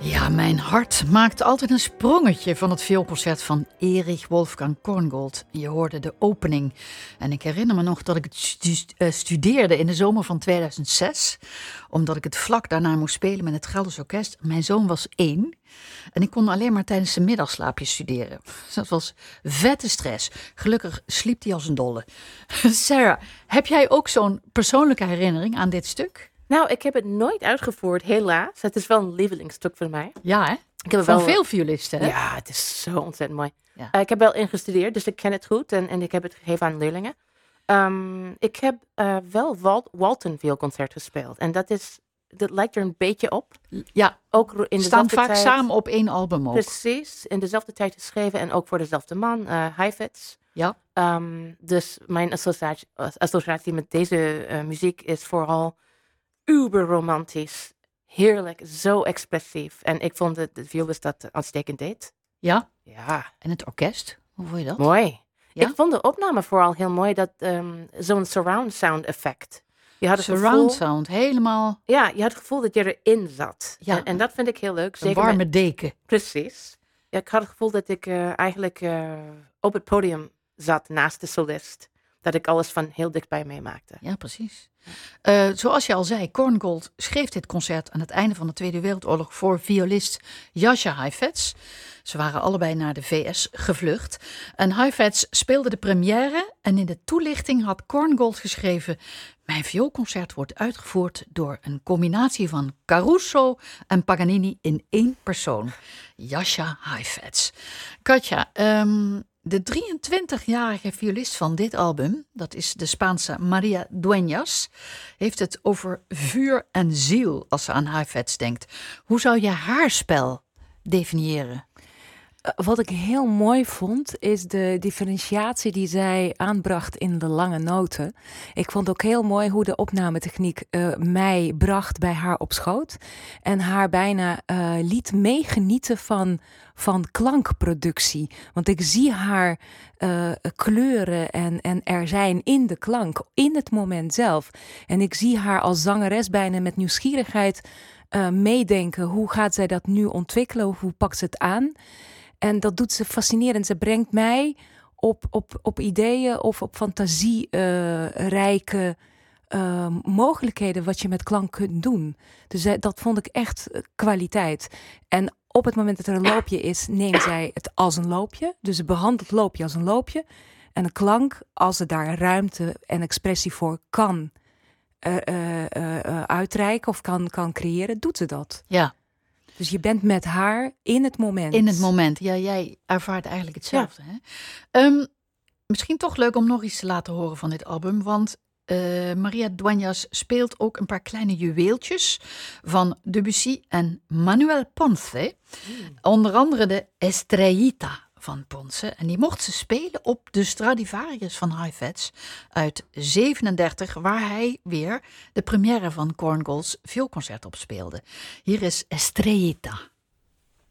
Ja, mijn hart maakt altijd een sprongetje van het vioolconcert van Erich Wolfgang Korngold. Je hoorde de opening. En ik herinner me nog dat ik het studeerde in de zomer van 2006. Omdat ik het vlak daarna moest spelen met het Gelderse Orkest. Mijn zoon was 1. En ik kon alleen maar tijdens zijn middagslaapje studeren. Dat was vette stress. Gelukkig sliep hij als een dolle. Sarah, heb jij ook zo'n persoonlijke herinnering aan dit stuk? Nou, ik heb het nooit uitgevoerd, helaas. Het is wel een lievelingsstuk van mij. Ja, hè? Ik heb Van veel violisten, hè? Ja, het is zo ontzettend mooi. Ja. Ik heb wel ingestudeerd, dus ik ken het goed. En ik heb het gegeven aan leerlingen. Ik heb wel Walton vioolconcert gespeeld. En dat lijkt er een beetje op. Ja, ook in staan dezelfde vaak tijd. Samen op één album ook. Precies, in dezelfde tijd geschreven. En ook voor dezelfde man, Heifetz. Ja. Dus mijn associatie met deze muziek is vooral uber romantisch. Heerlijk, zo expressief. En ik vond de violist dat uitstekend deed. Ja? Ja. En het orkest? Hoe vond je dat? Mooi. Ja? Ik vond de opname vooral heel mooi. Dat zo'n surround sound effect. Je had het Surround gevoel, sound, helemaal ja, je had het gevoel dat je erin zat. Ja. En dat vind ik heel leuk. een Zeker warme deken. Precies. Ja, ik had het gevoel dat ik eigenlijk op het podium zat naast de solist. Dat ik alles van heel dichtbij meemaakte. Ja, precies. Zoals je al zei, Korngold schreef dit concert aan het einde van de Tweede Wereldoorlog voor violist Jascha Heifetz. Ze waren allebei naar de VS gevlucht. En Heifetz speelde de première en in de toelichting had Korngold geschreven: mijn vioolconcert wordt uitgevoerd door een combinatie van Caruso en Paganini in één persoon. Jascha Heifetz. Katja, de 23-jarige violist van dit album, dat is de Spaanse Maria Dueñas, heeft het over vuur en ziel als ze aan Heifetz denkt. Hoe zou je haar spel definiëren? Wat ik heel mooi vond, is de differentiatie die zij aanbracht in de lange noten. Ik vond ook heel mooi hoe de opnametechniek mij bracht bij haar op schoot. En haar bijna liet meegenieten van klankproductie. Want ik zie haar kleuren en er zijn in de klank, in het moment zelf. En ik zie haar als zangeres bijna met nieuwsgierigheid meedenken. Hoe gaat zij dat nu ontwikkelen? Hoe pakt ze het aan? En dat doet ze fascinerend. Ze brengt mij op ideeën of op fantasierijke mogelijkheden wat je met klank kunt doen. Dus dat vond ik echt kwaliteit. En op het moment dat er een loopje is, neemt zij het als een loopje. Dus ze behandelt loopje als een loopje. En een klank, als ze daar ruimte en expressie voor kan uitreiken of kan creëren, doet ze dat. Ja. Dus je bent met haar in het moment. In het moment. Ja, jij ervaart eigenlijk hetzelfde. Hè? Misschien toch leuk om nog iets te laten horen van dit album. Want Maria Dueñas speelt ook een paar kleine juweeltjes van Debussy en Manuel Ponce. Onder andere de Estrellita van Ponce. En die mocht ze spelen op de Stradivarius van Heifetz uit 37, waar hij weer de première van Korngolds vioolconcert op speelde. Hier is Estrellita.